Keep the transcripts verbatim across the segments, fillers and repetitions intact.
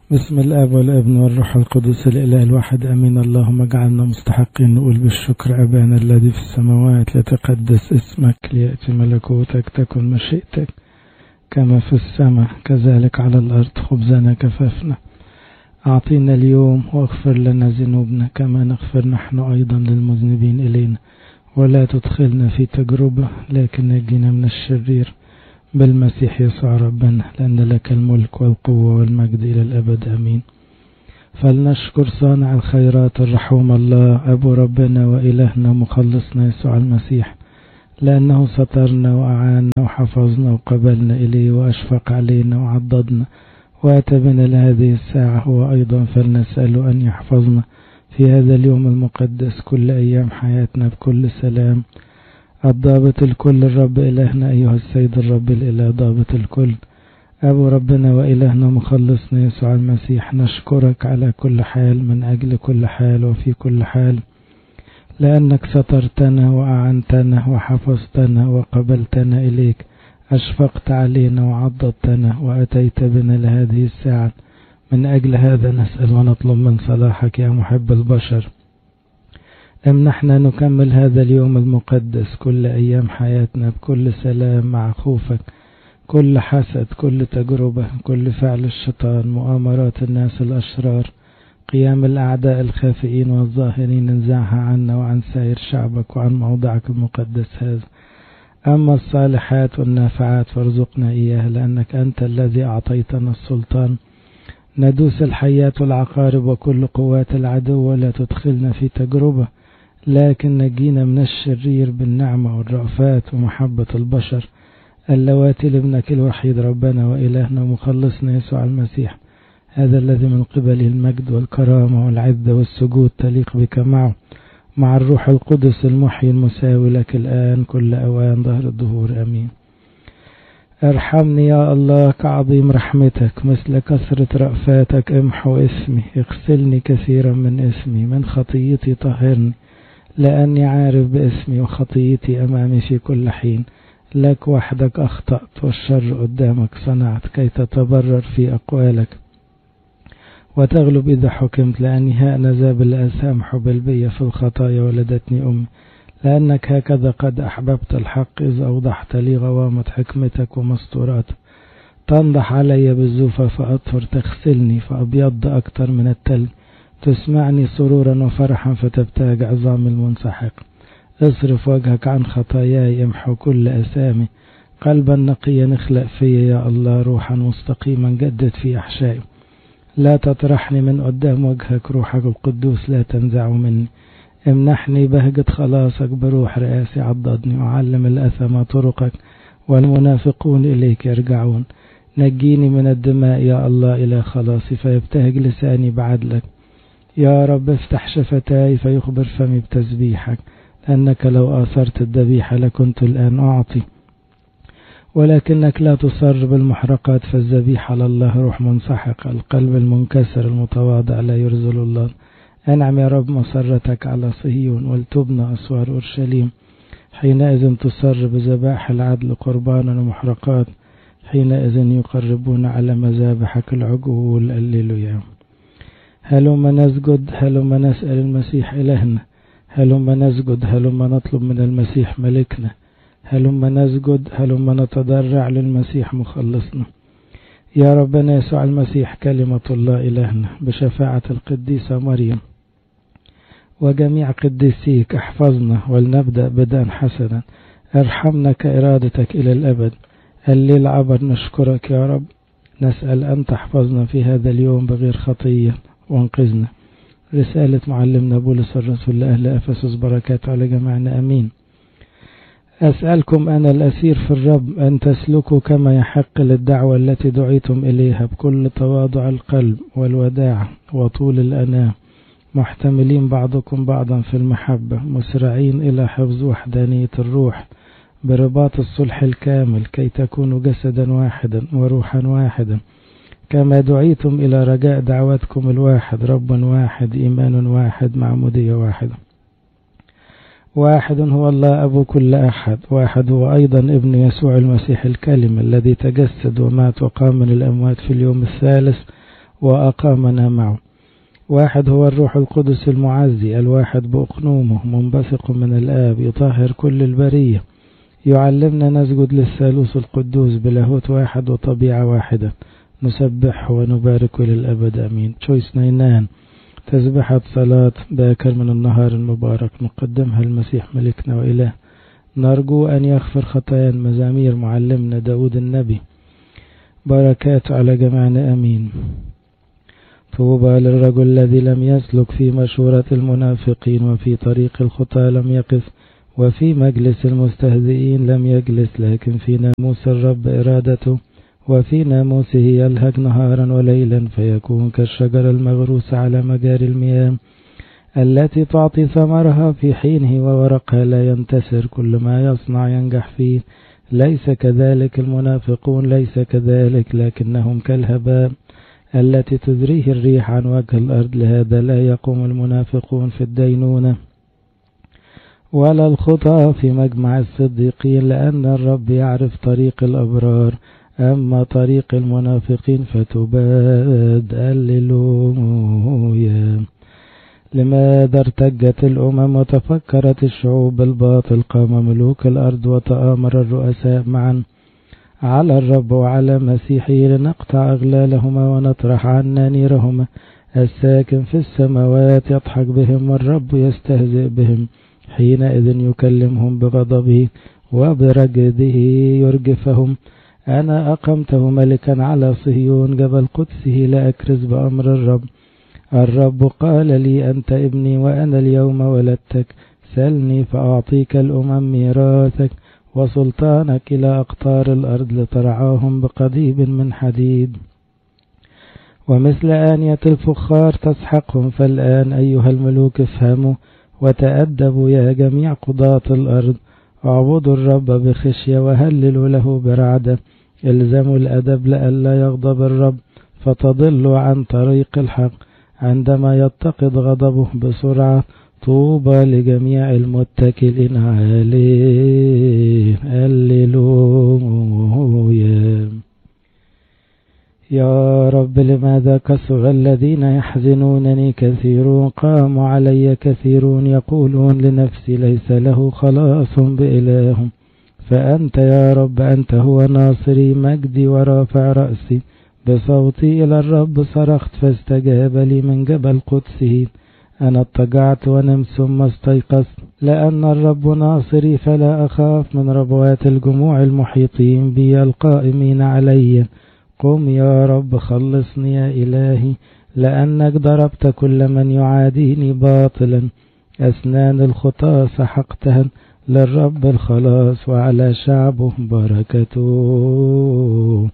بسم الآب والابن والروح القدس الإله الواحد أمين. اللهم اجعلنا مستحقين نقول بالشكر أبانا الذي في السماوات، لتقدس اسمك، ليأتي ملكوتك، تكن مشيئتك كما في السماء كذلك على الأرض. خبزنا كفافنا أعطينا اليوم، واغفر لنا ذنوبنا كما نغفر نحن أيضا للمذنبين إلينا، ولا تدخلنا في تجربة لكن نجينا من الشرير بالمسيح يسوع ربنا، لأن لك الملك والقوة والمجد إلى الأبد أمين. فلنشكر صانع الخيرات الرحوم الله أبو ربنا وإلهنا مخلصنا يسوع المسيح، لأنه سترنا وأعاننا وحفظنا وقبلنا إليه وأشفق علينا وعضدنا وأتى بنا لهذه الساعة. هو أيضا فلنسأله أن يحفظنا في هذا اليوم المقدس كل أيام حياتنا بكل سلام. الضابط الكل الرب إلهنا أيها السيد الرب الإله ضابط الكل أبو ربنا وإلهنا مخلصنا يسوع المسيح، نشكرك على كل حال من أجل كل حال وفي كل حال، لأنك سترتنا وأعنتنا وحفظتنا وقبلتنا إليك، أشفقت علينا وعضدتنا وأتيت بنا لهذه الساعة. من أجل هذا نسأل ونطلب من صلاحك يا محب البشر، امنحنا نكمل هذا اليوم المقدس كل أيام حياتنا بكل سلام مع خوفك، كل حسد، كل تجربة، كل فعل الشيطان، مؤامرات الناس الأشرار، قيام الأعداء الخافئين والظاهرين، انزعها عنا وعن سائر شعبك وعن موضعك المقدس هذا. أما الصالحات والنافعات فارزقنا إياها، لأنك أنت الذي أعطيتنا السلطان ندوس الحيات والعقارب وكل قوات العدو، ولا تدخلنا في تجربة لكن نجينا من الشرير بالنعمة والرأفات ومحبة البشر اللواتي لابنك الوحيد ربنا وإلهنا مخلصنا يسوع المسيح، هذا الذي من قبله المجد والكرامة والعزة والسجود تليق بك معه، مع الروح القدس المحيي المساوي لك الآن كل أوان ظهر الدهور أمين. ارحمني يا الله كعظيم رحمتك، مثل كثرة رأفاتك امحو اسمي، اغسلني كثيرا من اسمي، من خطيتي طهرني، لأني عارف باسمي وخطيتي أمامي في كل حين. لك وحدك أخطأت والشر قدامك صنعت، كي تتبرر في أقوالك وتغلب إذا حكمت، لأني هأنذا بالأسامح بالبية في الخطايا ولدتني أمي، لأنك هكذا قد أحببت الحق إذ أوضحت لي غوامة حكمتك ومستورات. تنضح علي بالزوفة فأطهر، تغسلني فأبيض أكتر من التلج، تسمعني سرورا وفرحا فتبتاج عظام المنسحق. اصرف وجهك عن خطاياي، امحو كل أسامي، قلبا نقيا اخلق في يا الله، روحا مستقيما جدد في أحشائي. لا تطرحني من قدام وجهك، روحك القدوس لا تنزع مني. امنحني بهجة خلاصك بروح رئاسي، عضدني وعلم الأثم طرقك والمنافقون إليك يرجعون. نجيني من الدماء يا الله إلى خلاصي، فيبتهج لساني بعدلك. يا رب افتح شفتاي فيخبر فمي بتسبيحك، لأنك لو آثرت الذبيحة لكنت الآن أعطي، ولكنك لا تصر بالمحرقات، فالذبيحة لله روح منسحق، القلب المنكسر المتواضع لا يرزل الله. أنعم يا رب مسرتك على صهيون، ولتبنى أسوار أورشليم، حينئذ تصر بذبائح العدل قربانا ومحرقات، حينئذ يقربون على مذابحك العجول. الليلويا. هلما نسجد، هلما نسأل المسيح إلهنا، هلما نسجد، هلما نطلب من المسيح ملكنا، هلما نسجد، هلما نتضرع للمسيح مخلصنا. يا ربنا يسوع المسيح كلمة الله إلهنا، بشفاعة القديسة مريم وجميع قديسيك احفظنا، ولنبدأ بدءا حسنا. ارحمنا كإرادتك إلى الأبد. الليل عبر نشكرك يا رب، نسأل أن تحفظنا في هذا اليوم بغير خطية وانقذنا. رسالة معلمنا بولس الرسول لأهل أفسس، بركات على جميعنا أمين. أسألكم أنا الأسير في الرب أن تسلكوا كما يحق للدعوة التي دعيتم إليها، بكل تواضع القلب والوداع وطول الأناة، محتملين بعضكم بعضا في المحبة، مسرعين إلى حفظ وحدانية الروح برباط الصلح الكامل، كي تكونوا جسدا واحدا وروحا واحدا، كما دعيتم إلى رجاء دعوتكم الواحد، رب واحد، إيمان واحد، معمودية واحدة. واحد هو الله أبو كل أحد، واحد هو أيضا ابن يسوع المسيح الكلمة الذي تجسد ومات وقام من الأموات في اليوم الثالث، وأقامنا معه. واحد هو الروح القدس المعزي الواحد بأقنومه منبثق من الآب يطهر كل البرية، يعلمنا نسجد للثالوث القدوس بلاهوت واحد وطبيعة واحدة، نسبح ونبارك للأبد أمين. تشويس نينان تسبحة صلاة باكر من النهار المبارك نقدمها المسيح ملكنا وإله، نرجو أن يغفر خطايا. مزامير معلمنا داود النبي، بركات على جميعنا أمين. طوبى للرجل الذي لم يسلك في مشورة المنافقين، وفي طريق الخطى لم يقف، وفي مجلس المستهزئين لم يجلس، لكن في ناموس الرب إرادته، وفي ناموسه يلهج نهارا وليلا، فيكون كالشجرة المغروسة على مجاري المياه التي تعطي ثمرها في حينه، وورقها لا ينتسر، كل ما يصنع ينجح فيه. ليس كذلك المنافقون، ليس كذلك، لكنهم كالهباء التي تزريه الريح عن وجه الأرض. لهذا لا يقوم المنافقون في الدينونة، ولا الخطأ في مجمع الصديقين، لأن الرب يعرف طريق الأبرار، أما طريق المنافقين فتباد. هللويا. لماذا ارتجت الأمم وتفكرت الشعوب بالباطل؟ قام ملوك الأرض وتآمر الرؤساء معا على الرب وعلى مسيحه، لنقطع أغلالهما ونطرح عنا نيرهما. الساكن في السماوات يضحك بهم، والرب يستهزئ بهم. حينئذ يكلمهم بغضبه، وبرجده يرجفهم. أنا أقمته ملكا على صهيون جبل قدسه، لا أكرز بأمر الرب. الرب قال لي أنت ابني، وأنا اليوم ولدتك. سلني فأعطيك الأمم ميراثك، وسلطانك إلى أقطار الأرض، لترعاهم بقضيب من حديد، ومثل آنية الفخار تسحقهم. فالآن أيها الملوك افهموا وتأدبوا يا جميع قضاة الأرض، اعبدوا الرب بخشية وهللوا له برعدة. الزموا الأدب لئلا يغضب الرب فتضلوا عن طريق الحق، عندما يتقد غضبه بسرعة. طوبى لجميع المتكلين عليه. هللويا. يا رب لماذا كثر الذين يحزنونني؟ كثيرون قاموا علي، كثيرون يقولون لنفسي ليس له خلاص بإله. فأنت يا رب أنت هو ناصري، مجدي ورافع رأسي. بصوتي إلى الرب صرخت فاستجاب لي من جبل قدسه. أنا اضطجعت ونمت ثم استيقظت، لأن الرب ناصري فلا أخاف من ربوات الجموع المحيطين بي القائمين علي. قم يا رب خلصني يا إلهي، لأنك ضربت كل من يعاديني باطلا. أسنان الخطاة سحقتها، للرب الخلاص وعلى شعبه بركته.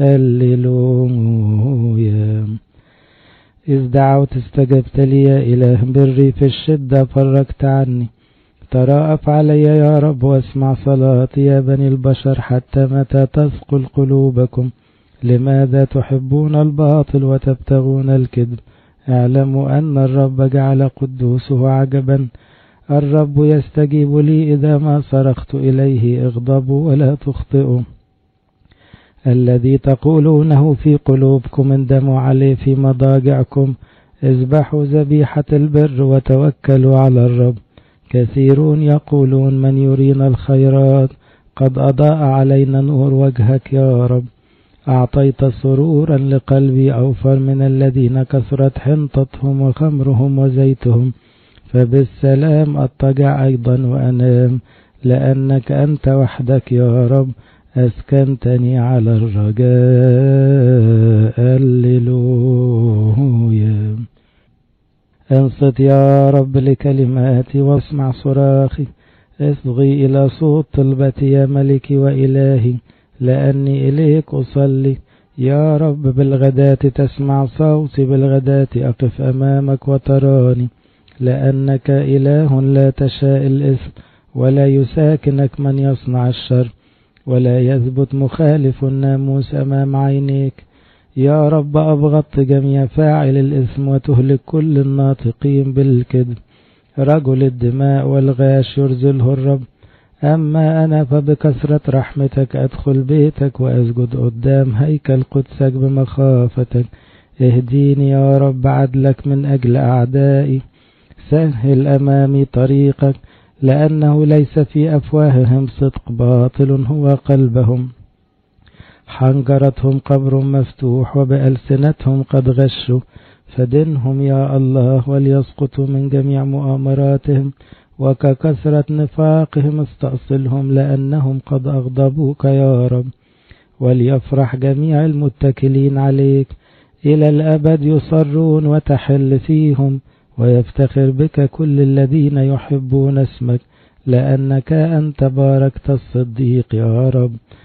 هللويا. إذ دعوت استجبت لي يا إله بري، في الشدة فرجت عني. تراءف علي يا رب واسمع صلاتي يا بني البشر. حتى متى تثقل قلوبكم؟ لماذا تحبون الباطل وتبتغون الكذب؟ اعلموا أن الرب جعل قدوسه عجبا. الرب يستجيب لي إذا ما صرخت إليه. اغضبوا ولا تخطئوا. الذي تقولونه في قلوبكم اندموا عليه في مضاجعكم. اذبحوا ذبيحة البر وتوكلوا على الرب. كثيرون يقولون من يرينا الخيرات. قد أضاء علينا نور وجهك يا رب. أعطيت سرورا لقلبي أوفر من الذين كثرت حنطتهم وخمرهم وزيتهم. فبالسلام أضطجع أيضا وأنام، لأنك أنت وحدك يا رب أسكنتني على الرجاء. هللويا. انصت يا رب لكلماتي واسمع صراخي. اصغي إلى صوت طلبتي يا ملكي وإلهي، لأني إليك أصلي. يا رب بالغداة تسمع صوتي، بالغداة أقف أمامك وتراني. لأنك إله لا تشاء الإثم، ولا يساكنك من يصنع الشر، ولا يثبت مخالف الناموس أمام عينيك. يا رب أبغضت جميع فاعل الإثم وتهلك كل الناطقين بالكذب. رجل الدماء والغاش يرزله الرب. أما أنا فبكثرة رحمتك أدخل بيتك وأسجد قدام هيكل قدسك بمخافتك. اهديني يا رب عدلك من أجل أعدائي، سهل أمامي طريقك، لأنه ليس في أفواههم صدق، باطل هو قلبهم. حنجرتهم قبر مفتوح، وبألسنتهم قد غشوا. فدنهم يا الله، وليسقطوا من جميع مؤامراتهم، وككثرة نفاقهم استأصلهم، لأنهم قد أغضبوك يا رب. وليفرح جميع المتكلين عليك، إلى الأبد يصرون وتحل فيهم، ويفتخر بك كل الذين يحبون اسمك، لأنك أنت باركت الصديق يا رب.